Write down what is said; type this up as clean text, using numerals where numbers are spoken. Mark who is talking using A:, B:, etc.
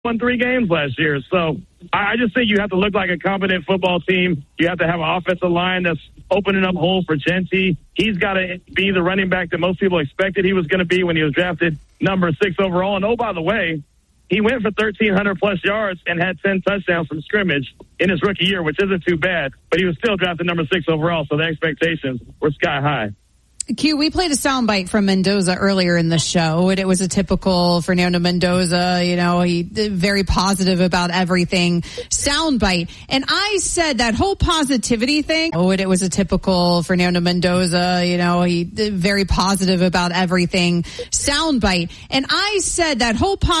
A: won 3 games last year. So I just think you have to look like a competent football team. You have to have an offensive line that's opening up holes for Genty. He's got to be the running back that most people expected he was going to be when he was drafted number 6 overall. And, oh, by the way, he went for 1,300-plus yards and had 10 touchdowns from scrimmage in his rookie year, which isn't too bad. But he was still drafted number 6 overall, so the expectations were sky high.
B: Q, we played a soundbite from Mendoza earlier in the show, and it was a typical Fernando Mendoza, he very positive about everything soundbite. And I said that whole positivity thing, and it was a typical Fernando Mendoza, he very positive about everything soundbite. And I said that whole